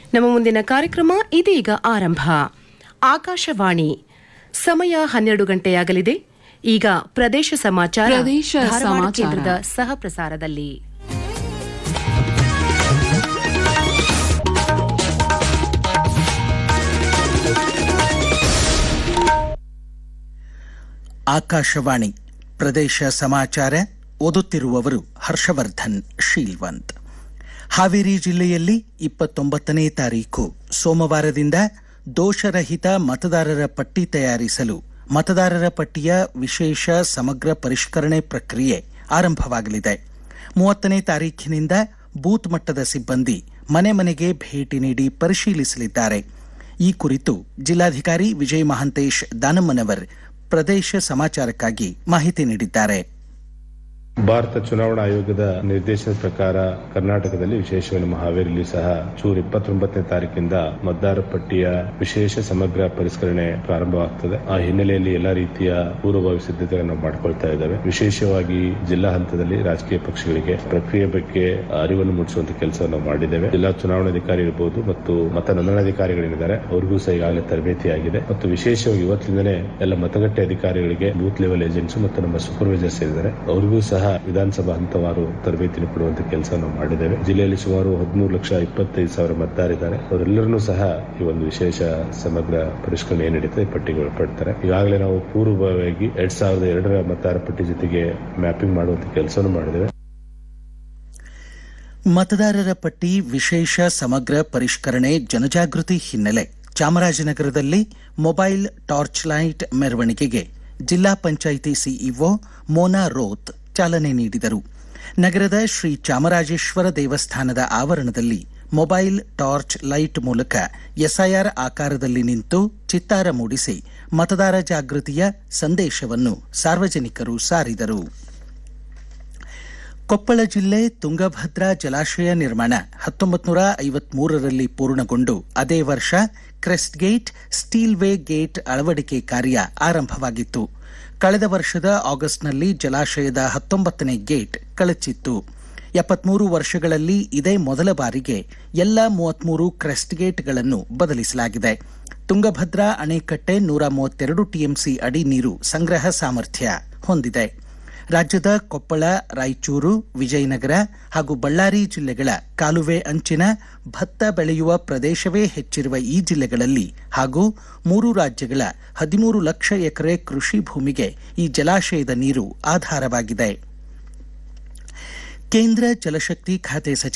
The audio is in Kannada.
ನಮ್ಮ ಮುಂದಿನ ಕಾರ್ಯಕ್ರಮ ಇದೀಗ ಆರಂಭ. ಆಕಾಶವಾಣಿ ಸಮಯ 12 ಗಂಟೆಯಾಗಲಿದೆ. ಈಗ ಪ್ರದೇಶ ಸಮಾಚಾರ ಧಾರವಾಡ ಕೇಂದ್ರದ ಸಹ ಪ್ರಸಾರದಲ್ಲಿ. ಆಕಾಶವಾಣಿ ಪ್ರದೇಶ ಸಮಾಚಾರ ಓದುತ್ತಿರುವವರು ಹರ್ಷವರ್ಧನ್ ಶೀಲ್ವಂತ್. ಹಾವೇರಿ ಜಿಲ್ಲೆಯಲ್ಲಿ 29ನೇ ತಾರೀಖು ಸೋಮವಾರದಿಂದ ದೋಷರಹಿತ ಮತದಾರರ ಪಟ್ಟಿ ತಯಾರಿಸಲು ಮತದಾರರ ಪಟ್ಟಿಯ ವಿಶೇಷ ಸಮಗ್ರ ಪರಿಷ್ಕರಣೆ ಪ್ರಕ್ರಿಯೆ ಆರಂಭವಾಗಲಿದೆ. 30ನೇ ತಾರೀಖಿನಿಂದ ಬೂತ್ ಮಟ್ಟದ ಸಿಬ್ಬಂದಿ ಮನೆ ಮನೆಗೆ ಭೇಟಿ ನೀಡಿ ಪರಿಶೀಲಿಸಲಿದ್ದಾರೆ. ಈ ಕುರಿತು ಜಿಲ್ಲಾಧಿಕಾರಿ ವಿಜಯ ಮಹಾಂತೇಶ್ ದಾನಮ್ಮನವರ್ ಪ್ರದೇಶ ಸಮಾಚಾರಕ್ಕಾಗಿ ಮಾಹಿತಿ ನೀಡಿದ್ದಾರೆ. ಭಾರತ ಚುನಾವಣಾ ಆಯೋಗದ ನಿರ್ದೇಶನದ ಪ್ರಕಾರ ಕರ್ನಾಟಕದಲ್ಲಿ ವಿಶೇಷವಾಗಿ ನಮ್ಮ ಹಾವೇರಿಯಲ್ಲಿ ಸಹ ಜೂನ್ 29ನೇ ತಾರೀಕಿಂದ ಮತದಾರರ ಪಟ್ಟಿಯ ವಿಶೇಷ ಸಮಗ್ರ ಪರಿಷ್ಕರಣೆ ಪ್ರಾರಂಭವಾಗುತ್ತದೆ. ಆ ಹಿನ್ನೆಲೆಯಲ್ಲಿ ಎಲ್ಲಾ ರೀತಿಯ ಪೂರ್ವಭಾವಿ ಸಿದ್ಧತೆಗಳನ್ನು ನಾವು ಮಾಡಿಕೊಳ್ತಾ ಇದ್ದೇವೆ. ವಿಶೇಷವಾಗಿ ಜಿಲ್ಲಾ ಹಂತದಲ್ಲಿ ರಾಜಕೀಯ ಪಕ್ಷಗಳಿಗೆ ಪ್ರಕ್ರಿಯೆ ಬಗ್ಗೆ ಅರಿವನ್ನು ಮೂಡಿಸುವಂತ ಕೆಲಸವನ್ನು ಮಾಡಿದ್ದೇವೆ. ಜಿಲ್ಲಾ ಚುನಾವಣಾಧಿಕಾರಿ ಇರಬಹುದು ಮತ್ತು ಮತ ನೋಂದಣಾಧಿಕಾರಿಗಳಿದ್ದಾರೆ, ಅವರಿಗೂ ಸಹ ಈಗಾಗಲೇ ತರಬೇತಿ ಆಗಿದೆ. ಮತ್ತು ವಿಶೇಷವಾಗಿ ಇವತ್ತಿನಿಂದಲೇ ಎಲ್ಲ ಮತಗಟ್ಟೆ ಅಧಿಕಾರಿಗಳಿಗೆ ಬೂತ್ ಲೆವೆಲ್ ಏಜೆಂಟ್ಸ್ ಮತ್ತು ನಮ್ಮ ಸೂಪರ್ವೈಸರ್ಸ್ ಇದ್ದಾರೆ, ಅವರಿಗೂ ಸಹ ವಿಧಾನಸಭಾ ಹಂತವಾರು ತರಬೇತಿ ಕೊಡುವಂತ ಕೆಲಸ ನಾವು ಮಾಡಿದ್ದೇವೆ. ಜಿಲ್ಲೆಯಲ್ಲಿ ಸುಮಾರು 13,25,000 ಮತದಾರರಿದ್ದಾರೆ. ಅವರೆಲ್ಲರನ್ನೂ ಸಹ ಈ ಒಂದು ವಿಶೇಷ ಸಮಗ್ರ ಪರಿಷ್ಕರಣೆ ಏನಿಡುತ್ತೆ ಪಟ್ಟಿಗೆ ಒಳಪಡ್ತಾರೆ. ಈಗಾಗಲೇ ನಾವು ಪೂರ್ವಭಾವಿಯಾಗಿ 2002ರ ಮತದಾರ ಪಟ್ಟಿ ಜೊತೆಗೆ ಮ್ಯಾಪಿಂಗ್ ಮಾಡುವಂತ ಕೆಲಸವನ್ನು ಮಾಡಿದ್ದೇವೆ. ಮತದಾರರ ಪಟ್ಟಿ ವಿಶೇಷ ಸಮಗ್ರ ಪರಿಷ್ಕರಣೆ ಜನಜಾಗೃತಿ ಹಿನ್ನೆಲೆ ಚಾಮರಾಜನಗರದಲ್ಲಿ ಮೊಬೈಲ್ ಟಾರ್ಚ್ ಲೈಟ್ ಮೆರವಣಿಗೆಗೆ ಜಿಲ್ಲಾ ಪಂಚಾಯಿತಿ ಸಿಇಒ ಮೋನಾ ರೋತ್ ಚಾಲನೆ ನೀಡಿದರು. ನಗರದ ಶ್ರೀ ಚಾಮರಾಜೇಶ್ವರ ದೇವಸ್ಥಾನದ ಆವರಣದಲ್ಲಿ ಮೊಬೈಲ್ ಟಾರ್ಚ್ ಲೈಟ್ ಮೂಲಕ ಎಸ್ಐಆರ್ ಆಕಾರದಲ್ಲಿ ನಿಂತು ಚಿತ್ತಾರ ಮೂಡಿಸಿ ಮತದಾರ ಜಾಗೃತಿಯ ಸಂದೇಶವನ್ನು ಸಾರ್ವಜನಿಕರು ಸಾರಿದರು. ಕೊಪ್ಪಳ ಜಿಲ್ಲೆ ತುಂಗಭದ್ರಾ ಜಲಾಶಯ ನಿರ್ಮಾಣ 1953ರಲ್ಲಿ ಪೂರ್ಣಗೊಂಡು ಅದೇ ವರ್ಷ crest gate, steel way gate ಅಳವಡಿಕೆ ಕಾರ್ಯ ಆರಂಭವಾಗಿತ್ತು. ಕಳೆದ ವರ್ಷದ ಆಗಸ್ಟ್ನಲ್ಲಿ ಜಲಾಶಯದ 19ನೇ ಗೇಟ್ ಕಳಚಿತ್ತು. 73 ವರ್ಷಗಳಲ್ಲಿ ಇದೇ ಮೊದಲ ಬಾರಿಗೆ ಎಲ್ಲ 33 ಕ್ರೆಸ್ಟ್ ಗೇಟ್ಗಳನ್ನು ಬದಲಿಸಲಾಗಿದೆ. ತುಂಗಭದ್ರಾ ಅಣೆಕಟ್ಟೆ 132 ಟಿಎಂಸಿ ಅಡಿ ನೀರು ಸಂಗ್ರಹ ಸಾಮರ್ಥ್ಯ ಹೊಂದಿದೆ. ರಾಜ್ಯದ ಕೊಪ್ಪಳ, ರಾಯಚೂರು, ವಿಜಯನಗರ ಹಾಗೂ ಬಳ್ಳಾರಿ ಜಿಲ್ಲೆಗಳ ಕಾಲುವೆ ಅಂಚಿನ ಭತ್ತ ಬೆಳೆಯುವ ಪ್ರದೇಶವೇ ಹೆಚ್ಚಿರುವ ಈ ಜಿಲ್ಲೆಗಳಲ್ಲಿ ಹಾಗೂ 3 ರಾಜ್ಯಗಳ 13 ಲಕ್ಷ ಎಕರೆ ಕೃಷಿ ಭೂಮಿಗೆ ಈ ಜಲಾಶಯದ ನೀರು ಆಧಾರವಾಗಿದೆ. ಕೇಂದ್ರ ಜಲಶಕ್ತಿ ಖಾತೆ ಸಚಿವ